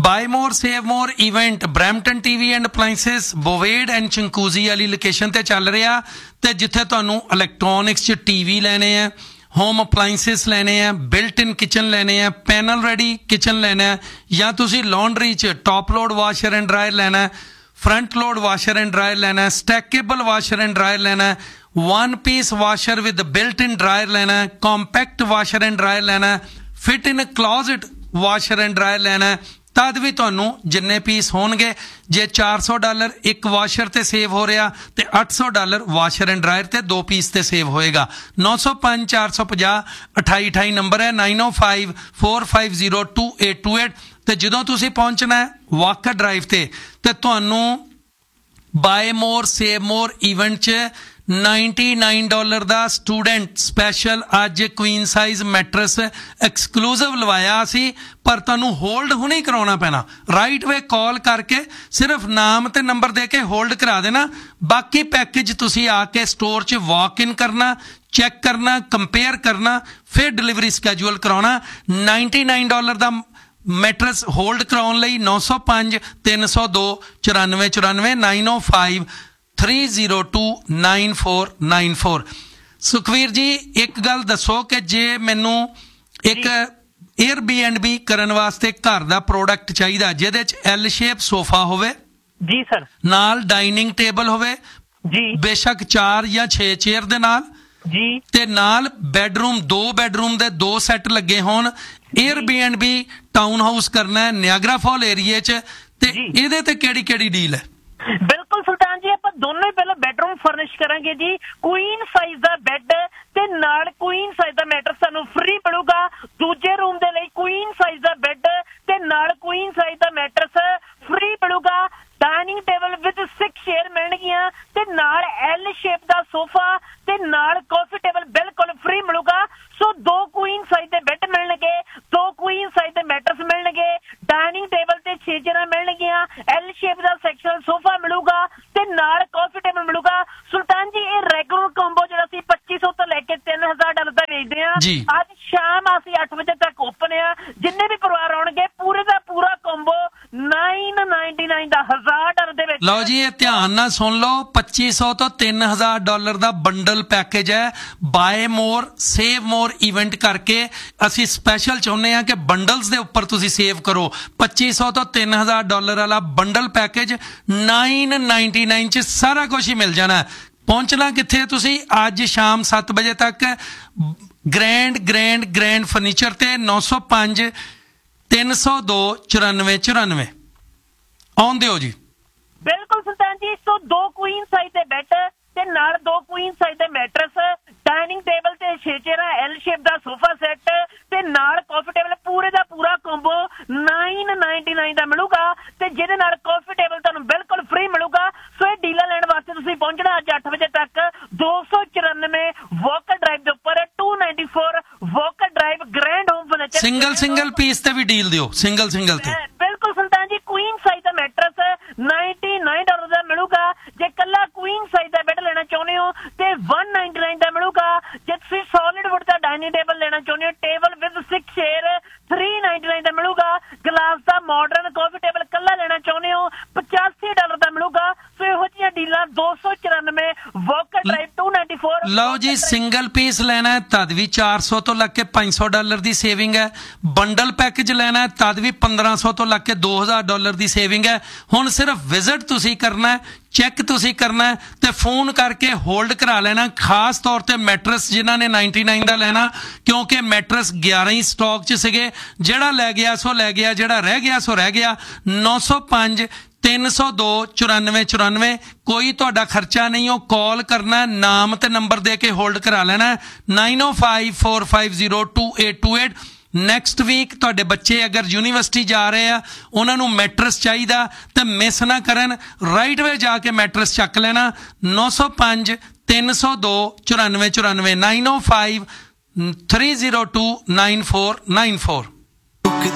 Bye more save more event Brampton TV and ਅਪਲਾਈਐਂਸਿਸ ਬੋਵੇਡ and ਚੰਕੂਜ਼ੀ ਵਾਲੀ location ਤੇ ਚੱਲ ਰਿਹਾ ਤੇ ਜਿੱਥੇ ਤੁਹਾਨੂੰ ਇਲੈਕਟ੍ਰੋਨਿਕਸ 'ਚ ਟੀਵੀ ਲੈਣੇ ਆ, ਹੋਮ ਅਪਲਾਈਐਂਸਿਸ ਲੈਣੇ ਆ, ਬਿਲਟ ਇਨ ਕਿਚਨ ਲੈਣੇ ਆ, ਪੈਨਲ ਰੈਡੀ ਕਿਚਨ ਲੈਣਾ ਜਾਂ ਤੁਸੀਂ ਲਾਂਡਰੀ 'ਚ top load washer and dryer ਲੈਣਾ, front load washer and dryer लेना है, स्टैकेबल वाशर एंड ड्रायर लेना है, one piece washer with built in dryer लेना है, कॉम्पैक्ट वाशर एंड ड्रायर लेना है, fit in closet washer and dryer लेना है। तद भी तुहानूं जिन्ने पीस होणगे जे $400 एक वाशर ते सेव हो रहा तो $800 वाशर एंड ड्रायर ते 2 पीस ते सेव होएगा। 905 450 2828 नंबर है, 9054502828। ਤੇ ਜਦੋਂ ਤੁਸੀਂ ਪਹੁੰਚਣਾ ਹੈ ਵਾਕਰ ਡਰਾਈਵ ਤੇ ਤੁਹਾਨੂੰ ਬਾਏ ਮੋਰ ਸੇਵ ਮੋਰ ਇਵੈਂਟ 'ਚ $99 ਦਾ ਸਟੂਡੈਂਟ ਸਪੈਸ਼ਲ ਅੱਜ ਕੁਈਨ ਸਾਈਜ਼ ਮੈਟਰਸ ਐਕਸਕਲੂਸਿਵ ਲਵਾਇਆ ਸੀ, ਪਰ ਤੁਹਾਨੂੰ ਹੋਲਡ ਹੁਣੇ ਕਰਾਉਣਾ ਪੈਣਾ। ਰਾਈਟ ਵੇ ਕਾਲ ਕਰਕੇ ਸਿਰਫ ਨਾਮ ਤੇ ਨੰਬਰ ਦੇ ਕੇ ਹੋਲਡ ਕਰਾ ਦੇਣਾ। ਬਾਕੀ ਪੈਕੇਜ ਤੁਸੀਂ ਆ ਕੇ ਸਟੋਰ 'ਚ ਵਾਕ ਇਨ ਕਰਨਾ, ਚੈੱਕ ਕਰਨਾ, ਕੰਪੇਅਰ ਕਰਨਾ, ਫਿਰ ਡਿਲੀਵਰੀ ਸਕੈਜੂਅਲ ਕਰਾਉਣਾ। $99 ਦਾ ਮੈਟਰਸ ਹੋਲਡ ਕਰਾਉਣ ਲਈ 905 302 9494 905 302 9494। ਸੁਖਵੀਰ ਜੀ ਇੱਕ ਗੱਲ ਦੱਸੋ ਕਿ ਜੇ ਮੈਨੂੰ ਇੱਕ Airbnb ਕਰਨ ਵਾਸਤੇ ਘਰ ਦਾ ਪ੍ਰੋਡਕਟ ਚਾਹੀਦਾ ਜਿਹਦੇ 'ਚ L ਸ਼ੇਪ ਸੋਫਾ ਹੋਵੇ ਜੀ ਸਰ, ਨਾਲ ਡਾਈਨਿੰਗ ਟੇਬਲ ਹੋਵੇ ਜੀ, ਬੇਸ਼ੱਕ 4 ਜਾਂ 6 ਚੇਅਰ ਦੇ ਨਾਲ ਜੀ, ਤੇ ਨਾਲ ਬੈਡਰੂਮ 2 ਬੈਡਰੂਮ ਦੇ 2 ਸੈੱਟ ਲੱਗੇ ਹੋਣ, Airbnb ਟਾਊਨ ਹਾਊਸ ਕਰਨਾ ਹੈ ਨਿਆਗਰਾ ਫਾਲ ਏਰੀਏ 'ਚ, ਤੇ ਇਹਦੇ ਤੇ ਕਿਹੜੀ ਡੀਲ ਹੈ? ਬਿਲਕੁਲ ਸੁਲਤਾਨ ਜੀ, ਆਪਾਂ ਦੋਨੋਂ ਹੀ ਪਹਿਲਾਂ ਬੈਡਰੂਮ ਫਰਨਿਸ਼ ਕਰਾਂਗੇ ਜੀ। ਕੁਈਨ ਸਾਈਜ਼ ਦਾ ਬੈੱਡ ਤੇ ਨਾਲ ਕੁਈਨ ਸਾਈਜ਼ ਦਾ ਮੈਟਰਸ ਸਾਨੂੰ ਫ੍ਰੀ ਮਿਲੂਗਾ। ਦੂਜੇ ਰੂਮ ਦੇ ਲਈ ਕੁਈਨ ਸਾਈਜ਼ ਦਾ ਬੈੱਡ ਤੇ ਨਾਲ ਕੁਈਨ ਸਾਈਜ਼ ਦਾ ਮੈਟਰਸ ਫ੍ਰੀ ਮਿਲੂਗਾ। ਡਾਈਨਿੰਗ ਟੇਬਲ ਵਿਦ 6 ਚੇਅਰ ਮਿਲਣਗੀਆਂ ਤੇ ਨਾਲ L ਸ਼ੇਪ ਦਾ ਸੋਫਾ ਤੇ ਨਾਲ ਕਾਫੀ ਟੇਬਲ ਬਿਲਕੁਲ ਫ੍ਰੀ ਮਿਲੂਗਾ। ਸੋ 2 ਕੁਈਨ ਸਾਈਜ਼ ਦੇ ਬੈੱਡ ਮਿਲਣਗੇ, 2 ਕੁਈਨ ਸਾਈਜ਼ ਦੇ ਮੈਟਰਸ ਮਿਲਣਗੇ, ਡਾਈਨਿੰਗ ਟੇਬਲ ਤੇ 6 ਚੇਅਰਾਂ ਮਿਲਣਗੀਆਂ, L ਸ਼ੇਪ ਦਾ ਸੈਕਸ਼ਨਲ ਸੋਫਾ ਮਿਲੂਗਾ ਤੇ ਨਾਲ ਕਾਫੀ ਟੇਬਲ ਮਿਲੂਗਾ। ਸੁਲਤਾਨ ਜੀ ਇਹ ਰੈਗੂਲਰ ਕੰਬੋ ਜਿਹੜਾ ਅਸੀਂ $2500 ਤੋਂ ਲੈ ਕੇ $3000 ਦਾ ਵੇਚਦੇ ਆ, ਅੱਜ ਸ਼ਾਮ ਅਸੀਂ 8 ਵਜੇ ਤੱਕ ਓਪਨ ਆ। ਜਿੰਨੇ ਵੀ ਪਰਿਵਾਰ ਆਉਣਗੇ ਪੂਰੇ ਦਾ ਪੂਰਾ ਕੰਬੋ $999 ਦਾ $1000 ਦੇ ਵਿੱਚ। ਲਓ ਜੀ ਇਹ ਧਿਆਨ ਨਾਲ ਸੁਣ ਲਓ, $2500 ਤੋਂ $3000 ਦਾ ਬੰਡਲ ਪੈਕੇਜ ਹੈ। ਬਾਏ ਮੋਰ ਸੇਵ ਮੋਰ ਇਵੈਂਟ ਕਰਕੇ ਅਸੀਂ ਸਪੈਸ਼ਲ ਚਾਹੁੰਦੇ ਹਾਂ ਕਿ ਬੰਡਲਸ ਦੇ ਉੱਪਰ ਤੁਸੀਂ ਸੇਵ ਕਰੋ। $2500 ਤੋਂ $3000 ਵਾਲਾ ਬੰਡਲ ਪੈਕੇਜ $999 ਚ ਸਾਰਾ ਕੁਝ ਹੀ ਮਿਲ ਜਾਣਾ। ਪਹੁੰਚਣਾ ਕਿੱਥੇ ਤੁਸੀਂ? ਅੱਜ ਸ਼ਾਮ 7 ਵਜੇ ਤੱਕ ਗ੍ਰੈਂਡ ਫਰਨੀਚਰ ਤੇ 905 302 9494 ਆਉਂਦੇ ਹੋ ਜੀ। ਬਿਲਕੁਲ ਸੁਲਤਾਨ ਜੀ, 102 ਕੁਈਨ ਸਾਈਜ਼ ਦੇ ਬੈੱਡ ਤੇ ਨਾਲ 2 ਕੁਈਨ ਸਾਈਜ਼ ਦੇ ਮੈਟਰਸ, ਡਾਈਨਿੰਗ ਟੇਬਲ ਤੇ 6 ਚੇਅਰਾਂ, L ਸ਼ੇਪ ਦਾ ਸੋਫਾ ਸੈੱਟ ਤੇ ਨਾਲ ਕਾਫੀ ਟੇਬਲ, ਪੂਰੇ ਦਾ ਪੂਰਾ ਕੰਬੋ $999 ਦਾ ਮਿਲੂਗਾ ਤੇ ਜਿਹਦੇ ਨਾਲ ਕਾਫੀ ਟੇਬਲ ਤੁਹਾਨੂੰ ਬਿਲਕੁਲ ਫ੍ਰੀ ਮਿਲੂਗਾ। ਸੋ ਇਹ ਡੀਲਾਂ ਲੈਣ ਵਾਸਤੇ ਤੁਸੀਂ ਪਹੁੰਚਣਾ ਅੱਜ 8 ਵਜੇ ਤੱਕ 294 ਵਾਕਰ ਡਰਾਈਵ ਦੇ ਉੱਪਰ 294 Walker drive grand home furniture. Single piece ਤੇ ਵੀ ਡੀਲ ਦਿਓ, ਸਿੰਗਲ ਤੇ। ਬਿਲਕੁਲ ਸੁਲਤਾਨ ਜੀ, ਕੁਈਨ ਸਾਈਜ਼ ਦਾ ਮੈਟਰਸ $99 ਦਾ ਮਿਲੂਗਾ। ਜੇ ਕੱਲਾ ਕੁਈਨ ਸਾਈਜ਼ ਦਾ ਬੈੱਡ ਲੈਣਾ ਚਾਹੁੰਦੇ ਹੋ ਤੇ $199 ਦਾ ਮਿਲੂਗਾ। ਜੇ ਤੁਸੀਂ ਸੋਲਿਡ ਵੁੱਡ ਦਾ ਡਾਈਨਿੰਗ ਟੇਬਲ ਲੈਣਾ ਚਾਹੁੰਦੇ ਹੋ ਟੇਬਲ ਵਿਦ 6 ਚੇਅਰ $399 ਦਾ ਮਿਲੂਗਾ। ਗਲਾਸ ਦਾ ਮਾਡਰਨ ਕਾਫੀ ਟੇਬਲ ਕੱਲਾ ਲੈਣਾ ਚਾਹੁੰਦੇ ਹੋ $85 ਦਾ ਮਿਲੂਗਾ। ਸੋ ਇਹੋ ਜਿਹੀਆਂ ਡੀਲਾਂ 294 ਵਾਕਰ ਡਰਾਈਵ 294। ਲਓ ਜੀ, ਸਿੰਗਲ ਪੀਸ ਲੈਣਾ ਹੈ ਤਦ ਵੀ $400 ਤੋਂ ਲੱਗ ਕੇ $500 ਦੀ ਸੇਵਿੰਗ ਹੈ। ਬੰਡਲ ਪੈਕੇਜ ਲੈਣਾ ਹੈ ਤਦ ਵੀ $1500 ਤੋਂ ਲੱਗ ਕੇ $2000 ਦੀ ਸੇਵਿੰਗ ਹੈ। ਹੁਣ ਸਿਰਫ ਵਿਜ਼ਿਟ ਤੁਸੀਂ ਕਰਨਾ ਹੈ, ਚੈੱਕ ਤੁਸੀਂ ਕਰਨਾ ਹੈ ਤੇ ਫੋਨ ਕਰਕੇ ਹੋਲਡ ਕਰਾ ਲੈਣਾ। ਖਾਸ ਤੌਰ ਤੇ ਮੈਟਰਸ ਜਿਨ੍ਹਾਂ ਨੇ 99 ਦਾ ਲੈਣਾ, ਕਿਉਂਕਿ ਮੈਟਰਸ 11 ਹੀ ਸਟਾਕ 'ਚ ਸੀਗੇ। ਜਿਹੜਾ ਲੈ ਗਿਆ ਸੋ ਲੈ ਗਿਆ, ਜਿਹੜਾ ਰਹਿ ਗਿਆ ਸੋ ਰਹਿ ਗਿਆ। 905 302 9494 ਕੋਈ ਤੁਹਾਡਾ ਖਰਚਾ ਨਹੀਂ, ਉਹ ਕਾਲ ਕਰਨਾ, ਨਾਮ ਤੇ ਨੰਬਰ ਦੇ ਕੇ ਹੋਲਡ ਕਰਾ ਲੈਣਾ। 905 450 2828। ਨੈਕਸਟ ਵੀਕ ਤੁਹਾਡੇ ਬੱਚੇ ਅਗਰ ਯੂਨੀਵਰਸਿਟੀ ਜਾ ਰਹੇ ਆ, ਉਹਨਾਂ ਨੂੰ ਮੈਟਰਸ ਚਾਹੀਦਾ ਤੇ ਮਿਸ ਨਾ ਕਰਨ, ਰਾਈਟ ਵੇ ਜਾ ਕੇ ਮੈਟਰਸ ਚੱਕ ਲੈਣਾ। 905 302 9494 905 302 9494।